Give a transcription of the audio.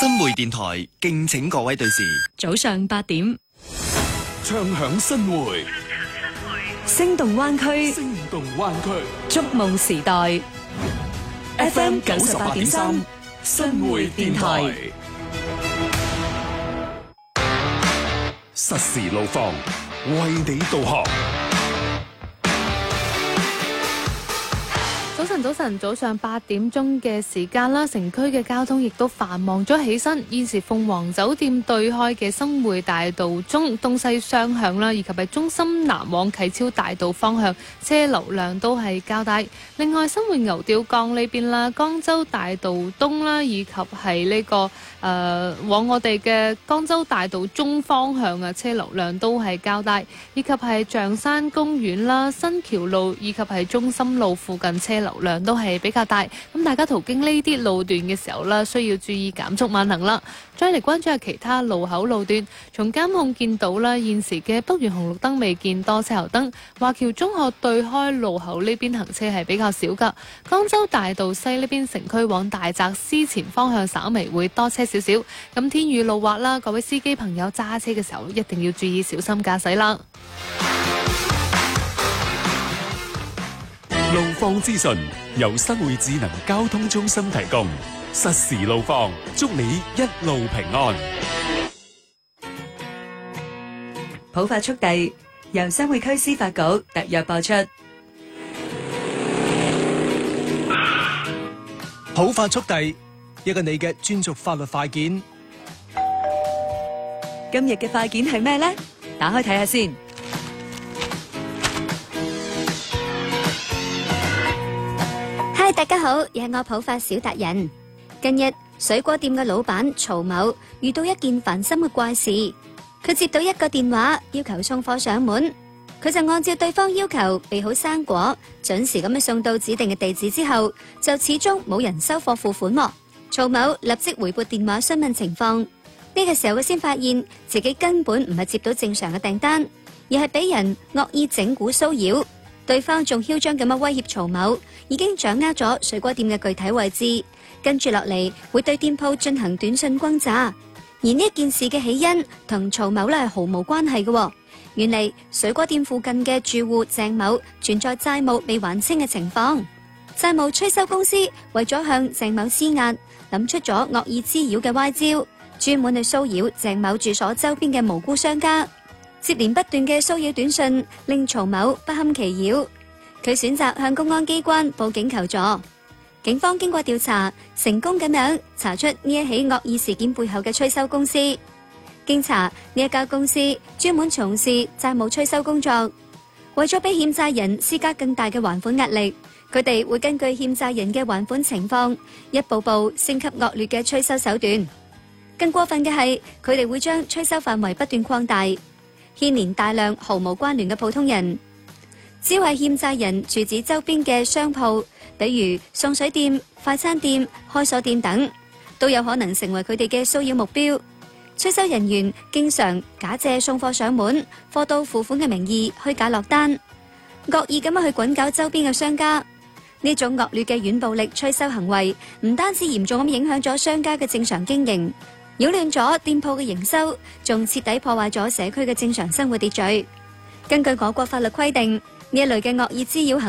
新會電台敬請各位對視。 早上8點， 唱響新會， 聲動灣區， 聲動灣區， 觸夢時代。FM 98.3新會電台，實時路況，為你導航。 早上8點鐘嘅時間啦，城區嘅交通亦都繁忙咗起身。現時鳳凰酒店對開嘅新會大道中東西雙向啦，以及係中心南往啟超大道方向車流量都係較大。另外，新會牛吊崗呢邊啦，江州大道東啦，以及係呢個往我哋嘅江州大道中方向嘅車流量都係較大，以及係象山公園啦、新橋路以及係中心路附近車流量都係比較大，咁大家途經呢啲路段嘅時候啦，需要注意減速慢行啦。再嚟關注下其他路口路段，從監控見到啦，現時嘅北園紅綠燈未見多車頭燈，華僑中學對開路口呢邊行車係比較少噶。江州大道西呢邊城區往大澤司前方向稍微會多車少少。咁天雨路滑啦，各位司機朋友揸車嘅時候一定要注意小心駕駛啦。 路況資訊由新會智能交通中心提供，實時路況，祝你一路平安。 普法速遞由新會區司法局特約播出。 普法速遞，一個你嘅專屬法律快件。 今日嘅快件係咩呢？打開睇下先。 嗨，大家好，又係我普法小達人。近日水果店嘅老闆曹某遇到一件煩心嘅怪事，佢接到一個電話要求送貨上門，佢就按照對方要求備好生果，準時咁樣送到指定嘅地址之後，就始終冇人收貨付款。曹某立即回撥電話詢問情況，呢個時候佢先發現自己根本唔係接到正常嘅訂單，而係俾人惡意整蠱騷擾。對方仲囂張咁樣威脅曹某，已經掌握咗水果店嘅具體位置，跟住落嚟會對店鋪進行短信轟炸。而呢件事嘅起因同曹某係毫無關係嘅。原嚟水果店附近嘅住戶鄭某存在債務未還清嘅情況，債務催收公司為咗向鄭某施壓，諗出咗惡意滋擾嘅歪招，專門去騷擾鄭某住所周邊嘅無辜商家。接連不斷嘅騷擾短信令曹某不堪其擾，佢選擇向公安機關報警求助。警方經過調查，成功咁樣查出呢一起惡意事件背後嘅催收公司。經查，呢一家公司專門從事債務催收工作，為咗俾欠債人施加更大嘅還款壓力，佢哋會根據欠債人嘅還款情況，一步步升級惡劣嘅催收手段。更過分嘅係，佢哋會將催收範圍不斷擴大，牽連大量毫無關聯嘅普通人，只要係欠債人住址周邊嘅商鋪，比如送水店、快餐店、開鎖店等，都有可能成為佢哋嘅騷擾目標。催收人員經常假借送貨上門、貨到付款嘅名義虛假落單，惡意咁樣去滾搞周邊嘅商家。呢種惡劣嘅軟暴力催收行為，唔單止嚴重咁影響咗商家嘅正常經營，擾亂咗店鋪嘅營收，仲徹底破壞咗社區嘅正常生活秩序。根據我國法律規定，呢一類嘅惡意滋擾行